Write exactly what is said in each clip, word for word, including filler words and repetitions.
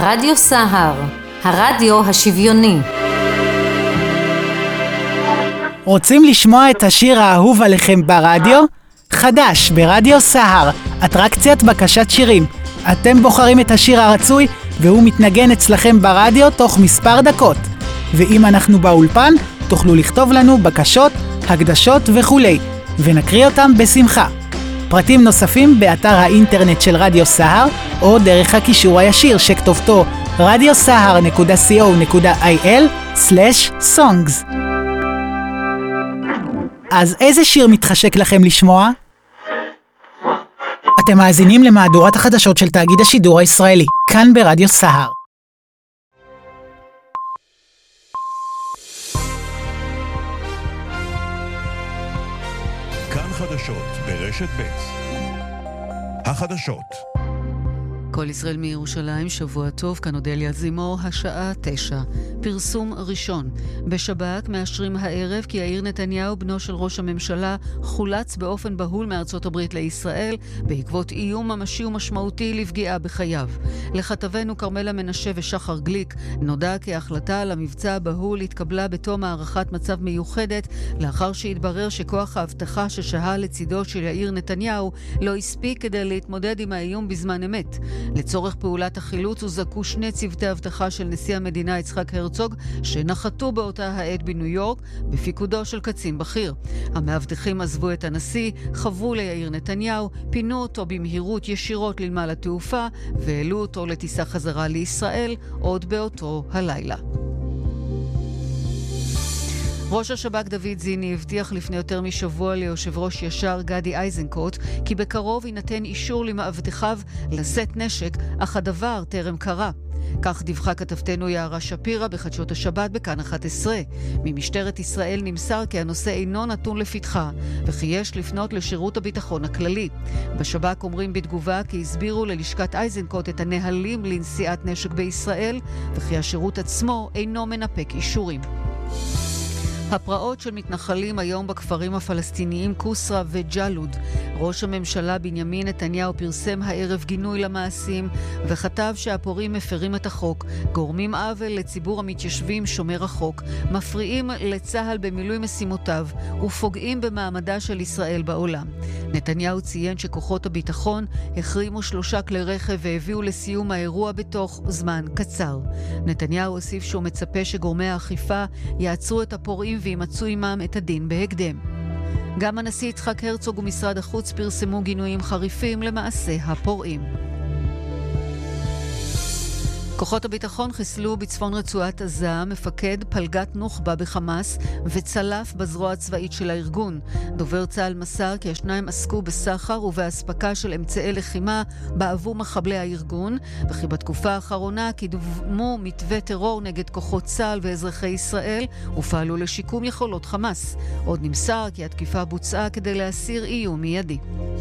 רדיו סהר, הרדיו השוויוני. רוצים לשמוע את השיר האהוב עליכם ברדיו? חדש ברדיו סהר, אטרקציית בקשת שירים. אתם בוחרים את השיר הרצוי והוא מתנגן אצלכם ברדיו תוך מספר דקות. ואם אנחנו באולפן, תוכלו לכתוב לנו בקשות, הקדשות וכולי, ונקריא אותם בשמחה. פרטים נוספים באתר האינטרנט של רדיו סהר, או דרך הקישור הישיר שכתובתו רדיו סהר נקודה סי או נקודה איי אל סלש סונגס. אז איזה שיר מתחשק לכם לשמוע? אתם מאזינים למהדורת החדשות של תאגיד השידור הישראלי, כאן ברדיו סהר. כאן חדשות ברשת ב'. החדשות. כל ישראל מירושלים, שבוע טוב, כאן אודליה זימור, השעה תשע. פרסום ראשון. בשב"כ מאשרים הערב כי יאיר נתניהו, בנו של ראש הממשלה, חולץ באופן בהול מארצות הברית לישראל, בעקבות איום ממשי ומשמעותי לפגיעה בחייו. לכתבנו קרמלה מנשה ושחר גליק, נודע כי ההחלטה על המבצע הבהול התקבלה בתום הערכת מצב מיוחדת, לאחר שהתברר שכוח ההבטחה ששהה לצידו של יאיר נתניהו לא הספיק כדי להתמודד עם האיום בזמן אמת. לצורך פעולת החילוץ הוזעקו שני צוותי אבטחה של נשיא המדינה יצחק הרצוג, שנחתו באותה העת בניו יורק בפיקודו של קצין בכיר. המאבטחים עזבו את הנשיא, חברו ליאיר נתניהו, פינו אותו במהירות ישירות לנמל התעופה והעלו אותו לטיסה חזרה לישראל עוד באותו הלילה. ראש השב"כ דוד זיני הבטיח לפני יותר משבוע ליושב ראש ישר גדי איזנקוט כי בקרוב יינתן אישור למאבטחיו לשאת נשק, אך הדבר טרם קרה. כך דיווחה כתבתנו יערה שפירא בחדשות השבת בכאן אחת עשרה. ממשטרת ישראל נמסר כי הנושא אינו נתון לפתחה, וכי יש לפנות לשירות הביטחון הכללי. בשב"כ אומרים בתגובה כי הסבירו ללשכת איזנקוט את הנהלים לנשיאת נשק בישראל, וכי השירות עצמו אינו מנפק אישורים. הפרעות של מתנחלים היום בכפרים הפלסטיניים קוסרה וג'לוד. ראש הממשלה בנימין נתניהו פרסם הערב גינוי למעשים וכתב שהפורעים מפרים את החוק, גורמים עוול לציבור המתיישבים שומר החוק, מפריעים לצהל במילוי משימותיו ופוגעים במעמדה של ישראל בעולם. נתניהו ציין שכוחות הביטחון החרימו שלושה כלי רכב והביאו לסיום האירוע בתוך זמן קצר. נתניהו הוסיף שהוא מצפה שגורמי האכיפה יעצרו את הפורעים וימצאו עמם את הדין בהקדם. גם הנשיא יצחק הרצוג ומשרד החוץ פרסמו גינויים חריפים למעשה הפורעים. כוחות הביטחון חיסלו בצפון רצועת עזה מפקד פלגת נוח'בה בחמאס וצלף בזרוע הצבאית של הארגון. דובר צה"ל מסר כי השניים עסקו בסחר ובהספקה של אמצעי לחימה בעבור מחבלי הארגון, וכי בתקופה האחרונה קידמו מתווה טרור נגד כוחות צה"ל ואזרחי ישראל ופעלו לשיקום יכולות חמאס. עוד נמסר כי התקיפה בוצעה כדי להסיר איום מיידי.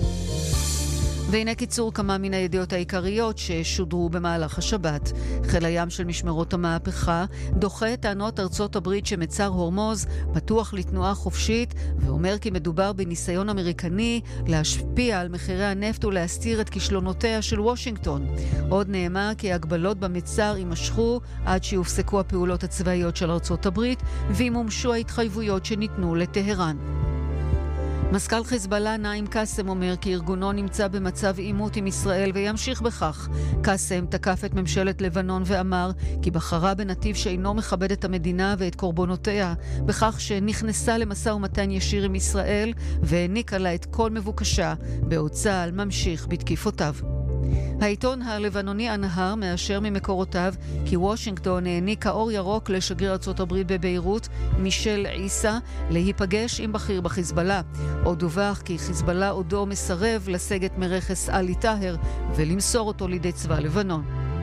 והנה קיצור כמה מן הידיעות העיקריות ששודרו במהלך השבת. חיל הים של משמרות המהפכה דוחה טענות ארצות הברית שמצר הורמוז פתוח לתנועה חופשית, ואומר כי מדובר בניסיון אמריקני להשפיע על מחירי הנפט ולהסתיר את כישלונותיה של וושינגטון. עוד נאמר כי הגבלות במצר יימשכו עד שיופסקו הפעולות הצבאיות של ארצות הברית וימומשו ההתחייבויות שניתנו לטהרן. מזכ"ל חיזבאללה נעים קאסם אומר כי ארגונו נמצא במצב עימות עם ישראל וימשיך בכך. קאסם תקף את ממשלת לבנון ואמר כי בחרה בנתיב שאינו מכבד את המדינה ואת קורבנותיה, בכך שנכנסה למשא ומתן ישיר עם ישראל והעניקה לה את כל מבוקשה, בעוד צה"ל ממשיך בתקיפותיו. העיתון הלבנוני הנהר מאשר ממקורותיו כי וושינגטון העניקה אור ירוק לשגריר ארצות הברית בביירות מישל עיסא להיפגש עם בכיר בחיזבאללה. עוד דווח כי חיזבאללה עודו מסרב לסגת מרכס אלי טאהר ולמסור אותו לידי צבא לבנון.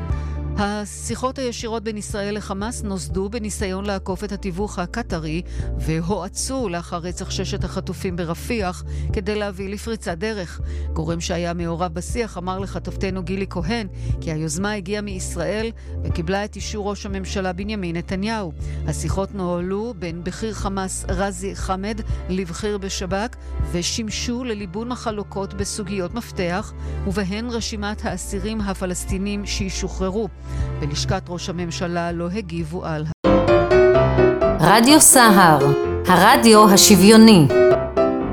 השיחות הישירות בין ישראל לחמאס נוסדו בניסיון לעקוף את התיווך הקטרי והועצו לאחר רצח ששת החטופים ברפיח כדי להביא לפריצת דרך. גורם שהיה מעורב בשיח אמר לכתבתנו גילי כהן כי היוזמה הגיעה מישראל וקיבלה את אישור ראש הממשלה בנימין נתניהו. השיחות נוהלו בין בכיר חמאס רזי חמד לבכיר בשב"כ ושימשו לליבון מחלוקות בסוגיות מפתח ובהן רשימת האסירים הפלסטינים שישוחררו. בלשכת ראש הממשלה לא הגיבו על... רדיו סהר, הרדיו השוויוני.